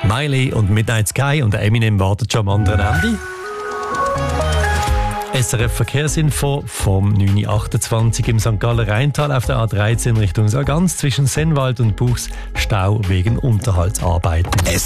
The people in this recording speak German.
Miley und Midnight Sky und Eminem wartet schon am anderen Ende. SRF Verkehrsinfo vom 9.28 Uhr im St. Galler Rheintal auf der A13 Richtung Sargans zwischen Sennwald und Buchs Stau wegen Unterhaltsarbeiten.